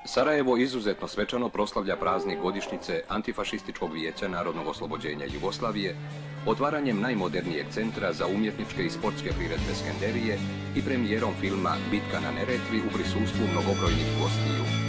Sarajevo izuzetno svečano proslavlja praznik godišnjice Antifašističkog vijeća narodnog oslobođenja Jugoslavije, otvaranjem najmodernijeg centra za umjetničke i sportske priredbe Skenderije i premijerom filma Bitka na Neretvi u prisustvu mnogobrojnih gostiju.